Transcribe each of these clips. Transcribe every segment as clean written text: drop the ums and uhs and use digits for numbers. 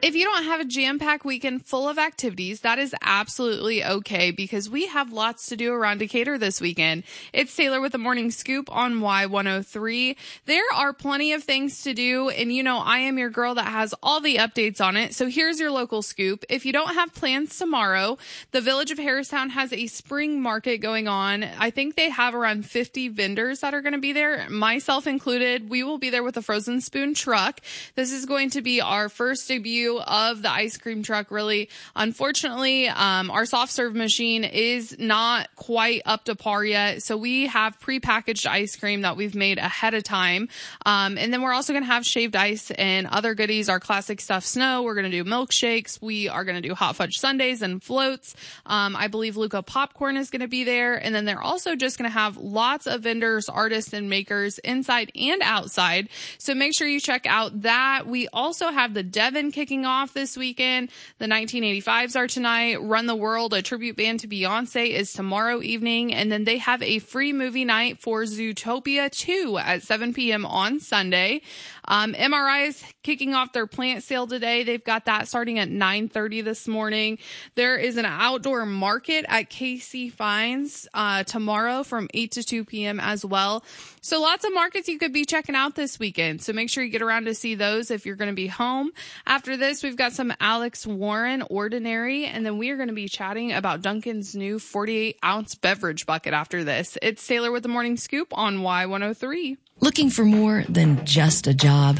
If you don't have a jam-packed weekend full of activities, that is absolutely okay because we have lots to do around Decatur this weekend. It's Taylor with the Morning Scoop on Y103. There are plenty of things to do, and you know I am your girl that has all the updates on it. So here's your local scoop. If you don't have plans tomorrow, the Village of Harristown has a spring market going on. I think they have around 50 vendors that are going to be there, myself included. We will be there with a Frozen Spoon truck. This is going to be our first debut of the ice cream truck, really. Unfortunately, our soft serve machine is not quite up to par yet. So we have prepackaged ice cream that we've made ahead of time. And then we're also going to have shaved ice and other goodies, our classic stuffed snow. We're going to do milkshakes. We are going to do hot fudge sundaes and floats. I believe Luca Popcorn is going to be there. And then they're also just going to have lots of vendors, artists, and makers inside and outside. So make sure you check out that. We also have the Devon kicking off this weekend. The 1985s are tonight. Run the World, a tribute band to Beyonce, is tomorrow evening. And then they have a free movie night for Zootopia 2 at 7 p.m. on Sunday. MRI is kicking off their plant sale today. They've got that starting at 9:30 this morning. There is an outdoor market at KC Finds tomorrow from 8 to 2 p.m. as well. So lots of markets you could be checking out this weekend. So make sure you get around to see those if you're going to be home. After this, we've got some Alex Warren, Ordinary, and then we are going to be chatting about Dunkin's new 48-ounce beverage bucket after this. It's Taylor with the Morning Scoop on Y103. Looking for more than just a job?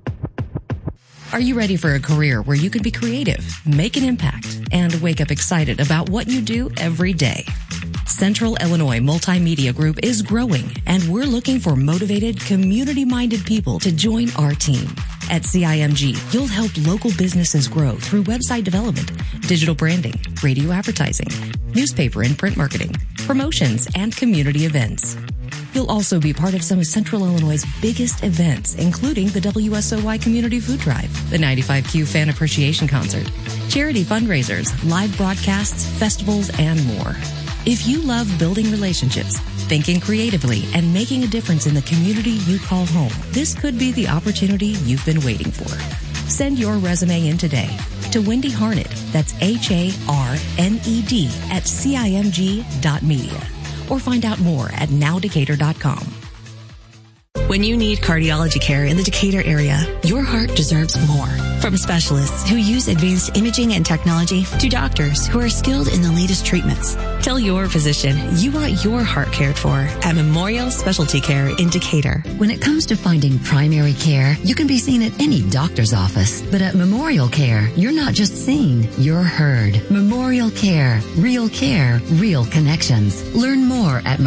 Are you ready for a career where you can be creative, make an impact, and wake up excited about what you do every day? Central Illinois Multimedia Group is growing, and we're looking for motivated, community-minded people to join our team. At CIMG, you'll help local businesses grow through website development, digital branding, radio advertising, newspaper and print marketing, promotions, and community events. You'll also be part of some of Central Illinois' biggest events, including the WSOY Community Food Drive, the 95Q Fan Appreciation Concert, charity fundraisers, live broadcasts, festivals, and more. If you love building relationships, thinking creatively, and making a difference in the community you call home, this could be the opportunity you've been waiting for. Send your resume in today to Wendy Harned, that's Harned at CIMG.media. Or find out more at nowdecatur.com. When you need cardiology care in the Decatur area, your heart deserves more. From specialists who use advanced imaging and technology to doctors who are skilled in the latest treatments. Tell your physician you want your heart cared for at Memorial Specialty Care in Decatur. When it comes to finding primary care, you can be seen at any doctor's office. But at Memorial Care, you're not just seen, you're heard. Memorial Care. Real care, real connections. Learn more at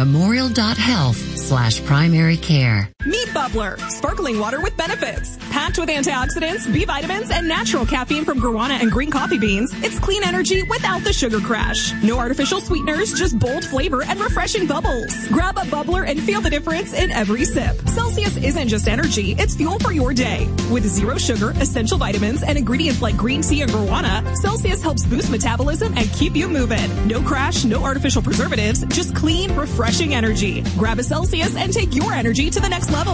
memorial.health/primary care. Meet Bubbler, sparkling water with benefits. Packed with antioxidants, B vitamins, and natural caffeine from guarana and green coffee beans, it's clean energy without the sugar crash. No artificial sweeteners, just bold flavor and refreshing bubbles. Grab a Bubbler and feel the difference in every sip. Celsius isn't just energy, it's fuel for your day. With zero sugar, essential vitamins, and ingredients like green tea and guarana, Celsius helps boost metabolism and keep you moving. No crash, no artificial preservatives, just clean, refreshing energy. Grab a Celsius and take your energy to the next level.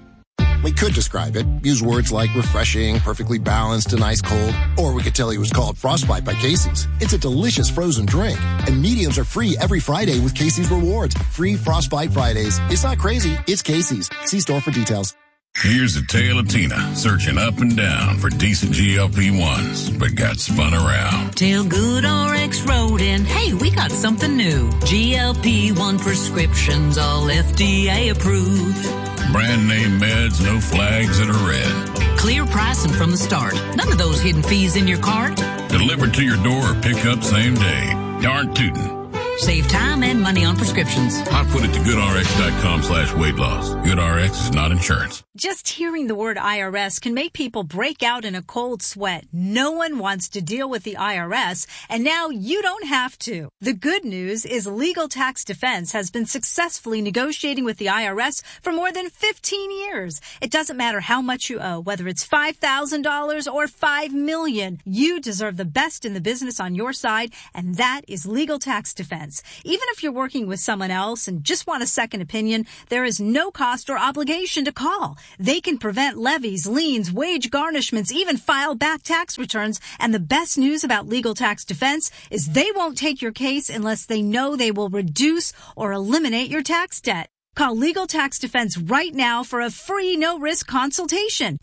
We could describe it, use words like refreshing, perfectly balanced, and ice cold. Or we could tell you it was called Frostbite by Casey's. It's a delicious frozen drink. And mediums are free every Friday with Casey's Rewards. Free Frostbite Fridays. It's not crazy, it's Casey's. See store for details. Here's a tale of Tina searching up and down for decent GLP-1s, but got spun around. Till Good RX wrote in, hey, we got something new. GLP-1 prescriptions, all FDA approved. Brand name meds, no flags that are red. Clear pricing from the start. None of those hidden fees in your cart. Delivered to your door or pick up same day. Darn tootin'. Save time and money on prescriptions. I put it to goodrx.com/weight loss. GoodRx is not insurance. Just hearing the word IRS can make people break out in a cold sweat. No one wants to deal with the IRS, and now you don't have to. The good news is Legal Tax Defense has been successfully negotiating with the IRS for more than 15 years. It doesn't matter how much you owe, whether it's $5,000 or $5 million. You deserve the best in the business on your side, and that is Legal Tax Defense. Even if you're working with someone else and just want a second opinion, there is no cost or obligation to call. They can prevent levies, liens, wage garnishments, even file back tax returns. And the best news about Legal Tax Defense is they won't take your case unless they know they will reduce or eliminate your tax debt. Call Legal Tax Defense right now for a free no-risk consultation.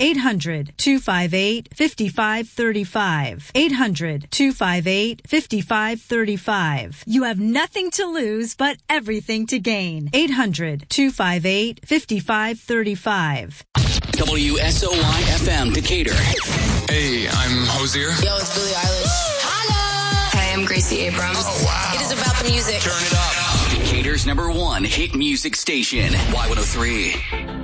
800-258-5535. 800-258-5535. You have nothing to lose but everything to gain. 800-258-5535. WSOY-FM Decatur. Hey, I'm Hosier. Yo, it's Billie Eilish. Hello. Hey, I'm Gracie Abrams. Oh, wow. It is about the music. Turn it up. Decatur's #1 hit music station, Y103.